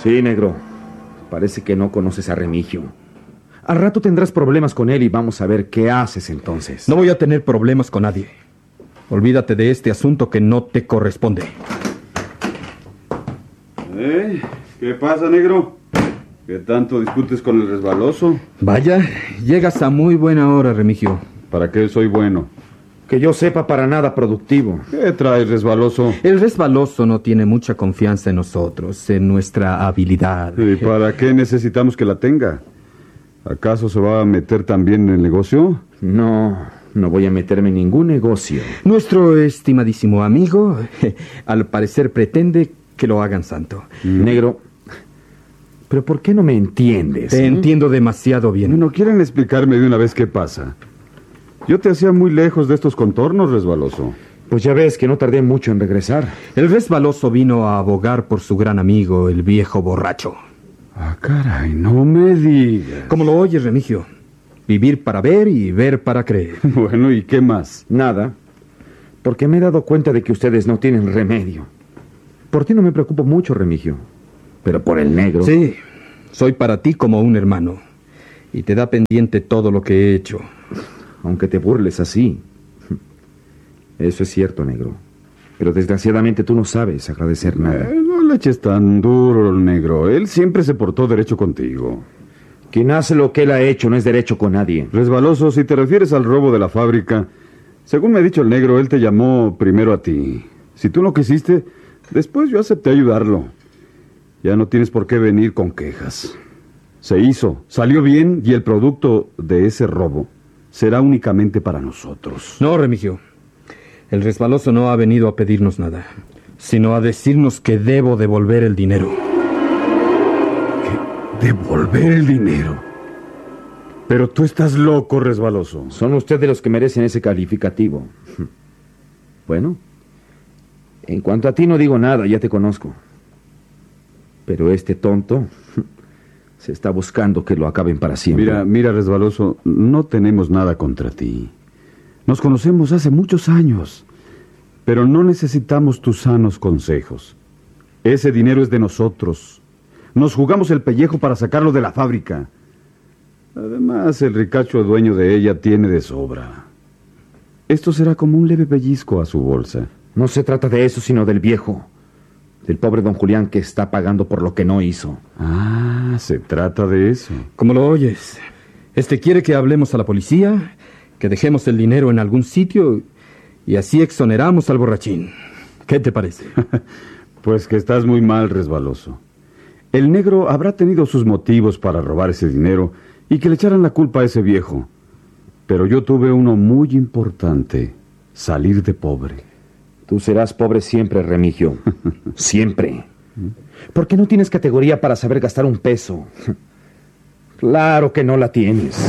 Sí, negro. Parece que no conoces a Remigio. Al rato tendrás problemas con él y vamos a ver qué haces entonces. No voy a tener problemas con nadie. Olvídate de este asunto que no te corresponde. ¿Qué pasa, negro? ¿Qué tanto discutes con el resbaloso? Vaya, llegas a muy buena hora, Remigio. ¿Para qué soy bueno? Que yo sepa, para nada productivo. ¿Qué traes, resbaloso? El resbaloso no tiene mucha confianza en nosotros, en nuestra habilidad. ¿Y para qué necesitamos que la tenga? ¿Acaso se va a meter también en el negocio? No voy a meterme en ningún negocio. Nuestro estimadísimo amigo, al parecer, pretende que lo hagan santo. Negro, ¿pero por qué no me entiendes? Te entiendo demasiado bien. ¿No quieren explicarme de una vez qué pasa? Yo te hacía muy lejos de estos contornos, resbaloso. Pues ya ves que no tardé mucho en regresar. El resbaloso vino a abogar por su gran amigo, el viejo borracho. Ah, caray, no me digas. ¿Cómo lo oyes, Remigio? Vivir para ver y ver para creer. Bueno, ¿y qué más? Nada, porque me he dado cuenta de que ustedes no tienen remedio. Por ti no me preocupo mucho, Remigio, pero por el negro... Sí, soy para ti como un hermano, y te da pendiente todo lo que he hecho. Aunque te burles así. Eso es cierto, negro. Pero desgraciadamente tú no sabes agradecer nada. No le eches tan duro, negro. Él siempre se portó derecho contigo. Quien hace lo que él ha hecho no es derecho con nadie. Resbaloso, si te refieres al robo de la fábrica, según me ha dicho el negro, él te llamó primero a ti. Si tú no quisiste, después yo acepté ayudarlo. Ya no tienes por qué venir con quejas. Se hizo, salió bien y el producto de ese robo será únicamente para nosotros. No, Remigio. El resbaloso no ha venido a pedirnos nada, sino a decirnos que debo devolver el dinero. ¿Qué? ¿Devolver el dinero? Pero tú estás loco, resbaloso. Son ustedes los que merecen ese calificativo. Bueno, en cuanto a ti no digo nada, ya te conozco. Pero este tonto se está buscando que lo acaben para siempre. Mira, resbaloso, no tenemos nada contra ti. Nos conocemos hace muchos años, pero no necesitamos tus sanos consejos. Ese dinero es de nosotros. Nos jugamos el pellejo para sacarlo de la fábrica. Además, el ricacho dueño de ella tiene de sobra. Esto será como un leve pellizco a su bolsa. No se trata de eso, sino del viejo. Del pobre don Julián que está pagando por lo que no hizo. Ah, se trata de eso. ¿Cómo lo oyes? Quiere que hablemos a la policía, que dejemos el dinero en algún sitio y así exoneramos al borrachín. ¿Qué te parece? Pues que estás muy mal, resbaloso. El negro habrá tenido sus motivos para robar ese dinero y que le echaran la culpa a ese viejo. Pero yo tuve uno muy importante: salir de pobre. Tú serás pobre siempre, Remigio. Siempre. ¿Por qué no tienes categoría para saber gastar un peso? Claro que no la tienes.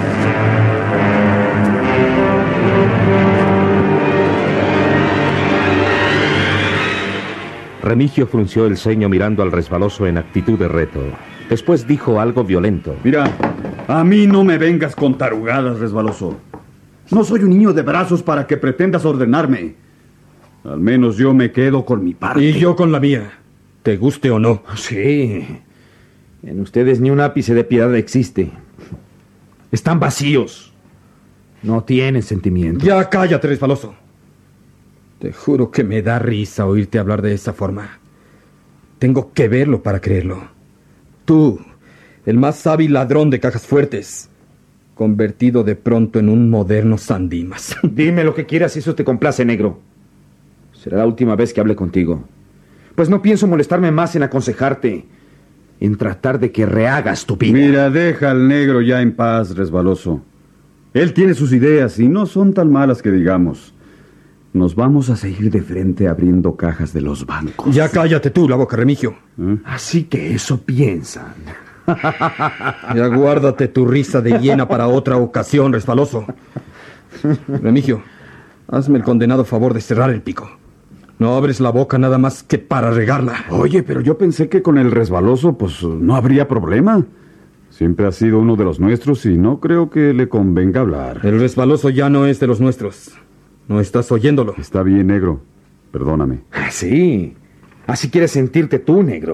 Remigio frunció el ceño mirando al resbaloso en actitud de reto. Después dijo algo violento. Mira, a mí no me vengas con tarugadas, resbaloso. No soy un niño de brazos para que pretendas ordenarme. Al menos yo me quedo con mi parte. Y yo con la mía, te guste o no. Sí. En ustedes ni un ápice de piedad existe. Están vacíos. No tienen sentimientos. Ya cállate, resbaloso. Te juro que me da risa oírte hablar de esa forma. Tengo que verlo para creerlo. Tú, el más hábil ladrón de cajas fuertes, convertido de pronto en un moderno Sandimas. Dime lo que quieras y eso te complace, negro. Será la última vez que hable contigo. Pues no pienso molestarme más en aconsejarte, en tratar de que rehagas tu vida. Mira, deja al negro ya en paz, resbaloso. Él tiene sus ideas y no son tan malas que digamos. Nos vamos a seguir de frente abriendo cajas de los bancos. Ya cállate tú, la boca, Remigio. Así que eso piensan. Ya guárdate tu risa de hiena para otra ocasión, resbaloso. Remigio, hazme el condenado favor de cerrar el pico. No abres la boca nada más que para regarla. Oye, pero yo pensé que con el resbaloso, pues, no habría problema. Siempre ha sido uno de los nuestros y no creo que le convenga hablar. El resbaloso ya no es de los nuestros. ¿No estás oyéndolo? Está bien, negro. Perdóname. Sí. Así quieres sentirte tú, negro.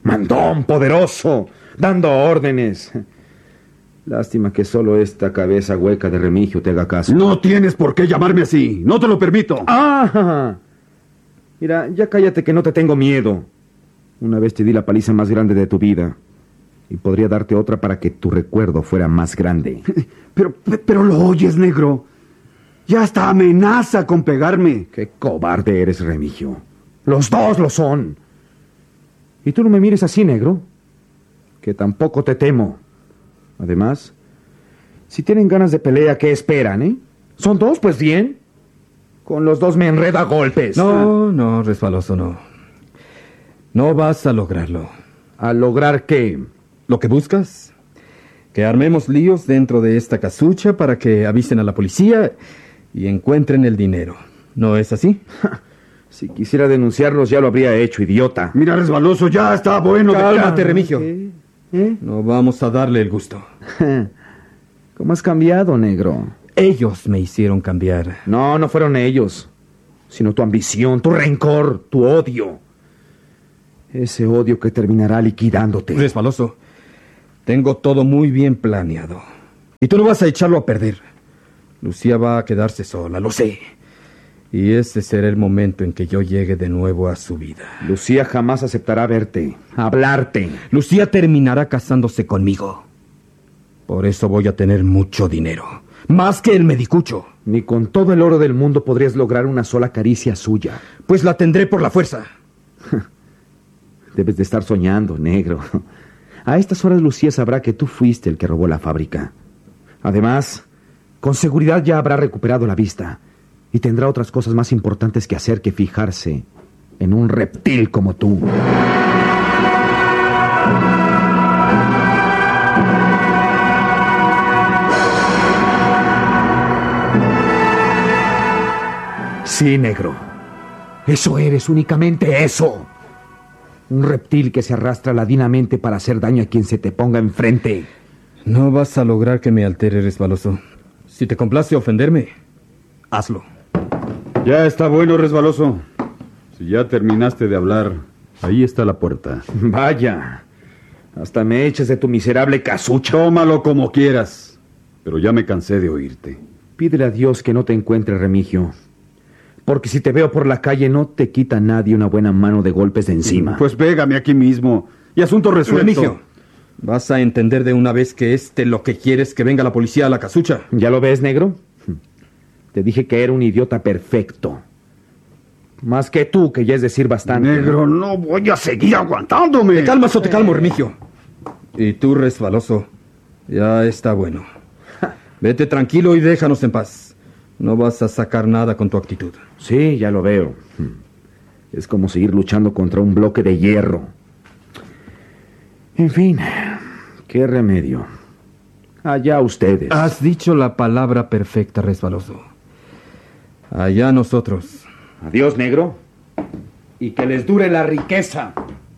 Mandón, poderoso, dando órdenes. Lástima que solo esta cabeza hueca de Remigio te haga caso. No tienes por qué llamarme así. No te lo permito. ¡Ah! Mira, ya cállate que no te tengo miedo. Una vez te di la paliza más grande de tu vida. Y podría darte otra para que tu recuerdo fuera más grande. Pero lo oyes, negro. Ya hasta amenaza con pegarme. Qué cobarde eres, Remigio. Los dos lo son. Y tú no me mires así, negro. Que tampoco te temo. Además, si tienen ganas de pelea, ¿qué esperan, eh? ¿Son dos? Pues bien. Con los dos me enreda a golpes. No, Resbaloso, no. No vas a lograrlo. ¿A lograr qué? ¿Lo que buscas? Que armemos líos dentro de esta casucha para que avisen a la policía y encuentren el dinero. ¿No es así? Si quisiera denunciarlos, ya lo habría hecho, idiota. Mira, Resbaloso, ya está bueno. Cálmate, Remigio. ¿Eh? No vamos a darle el gusto. ¿Cómo has cambiado, negro? Ellos me hicieron cambiar. No, no fueron ellos, sino tu ambición, tu rencor, tu odio. Ese odio que terminará liquidándote. Resbaloso, tengo todo muy bien planeado. Y tú no vas a echarlo a perder. Lucía va a quedarse sola, lo sé. Y ese será el momento en que yo llegue de nuevo a su vida. Lucía jamás aceptará verte, hablarte. Lucía terminará casándose conmigo. Por eso voy a tener mucho dinero. Más que el medicucho. Ni con todo el oro del mundo podrías lograr una sola caricia suya. Pues la tendré por la fuerza. Debes de estar soñando, negro. A estas horas Lucía sabrá que tú fuiste el que robó la fábrica. Además, con seguridad ya habrá recuperado la vista. Y tendrá otras cosas más importantes que hacer que fijarse en un reptil como tú. Sí, negro. Eso eres, únicamente eso. Un reptil que se arrastra ladinamente para hacer daño a quien se te ponga enfrente. No vas a lograr que me altere, Resbaloso. Si te complace ofenderme, hazlo. Ya está bueno, Resbaloso. Si ya terminaste de hablar, ahí está la puerta. Vaya, hasta me eches de tu miserable casucha. Tómalo como quieras, pero ya me cansé de oírte. Pídele a Dios que no te encuentre, Remigio. Porque si te veo por la calle no te quita nadie una buena mano de golpes de encima. Pues pégame aquí mismo y asunto resuelto. Remigio, vas a entender de una vez que lo que quieres que venga la policía a la casucha. ¿Ya lo ves, negro? Te dije que era un idiota perfecto. Más que tú, que ya es decir bastante. Negro, no voy a seguir aguantándome. ¿Te calmas o te calmo, Remigio? Y tú, Resbaloso, ya está bueno. Vete tranquilo y déjanos en paz. No vas a sacar nada con tu actitud. Sí, ya lo veo. Es como seguir luchando contra un bloque de hierro. En fin, qué remedio. Allá ustedes. Has dicho la palabra perfecta, Resbaloso. Allá nosotros. Adiós, negro. Y que les dure la riqueza.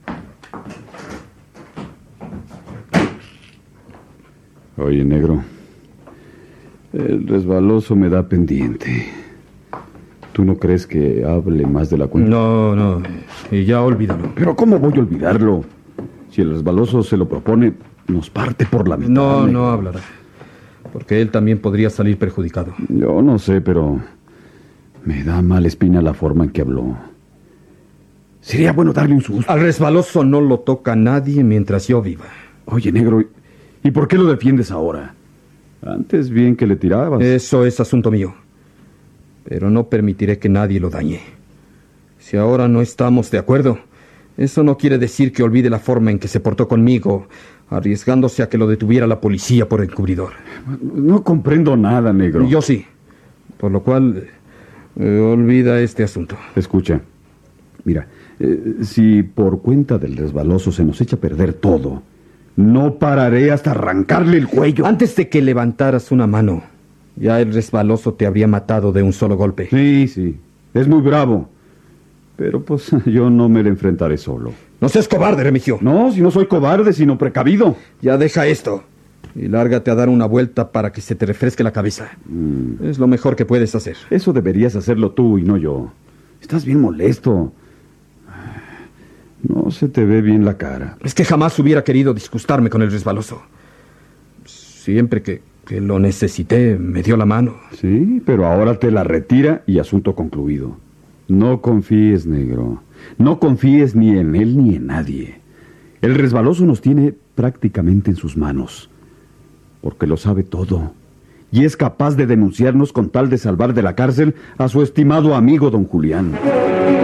Oye, negro, el Resbaloso me da pendiente. ¿Tú no crees que hable más de la cuenta? No, y ya olvídalo. Pero ¿cómo voy a olvidarlo? Si el Resbaloso se lo propone, nos parte por la mitad. No hablará. Porque él también podría salir perjudicado. Yo no sé, pero me da mala espina la forma en que habló. Sería bueno darle un susto. Al Resbaloso no lo toca nadie mientras yo viva. Oye, negro, ¿y por qué lo defiendes ahora? Antes bien que le tirabas. Eso es asunto mío. Pero no permitiré que nadie lo dañe. Si ahora no estamos de acuerdo, eso no quiere decir que olvide la forma en que se portó conmigo, arriesgándose a que lo detuviera la policía por encubridor. No comprendo nada, negro. Yo sí. Por lo cual, olvida este asunto. Escucha, mira, si por cuenta del Resbaloso se nos echa a perder todo, no pararé hasta arrancarle el cuello. Antes de que levantaras una mano, ya el Resbaloso te habría matado de un solo golpe. Sí, es muy bravo. Pero pues yo no me le enfrentaré solo. No seas cobarde, Remigio. No, si no soy cobarde, sino precavido. Ya deja esto y lárgate a dar una vuelta para que se te refresque la cabeza. Es lo mejor que puedes hacer. Eso deberías hacerlo tú y no yo. Estás bien molesto. No se te ve bien la cara. Es que jamás hubiera querido disgustarme con el resbaloso. Siempre que lo necesité, me dio la mano. Sí, pero ahora te la retira y asunto concluido. No confíes, negro. No confíes ni en él ni en nadie. El resbaloso nos tiene prácticamente en sus manos, porque lo sabe todo, y es capaz de denunciarnos con tal de salvar de la cárcel a su estimado amigo don Julián.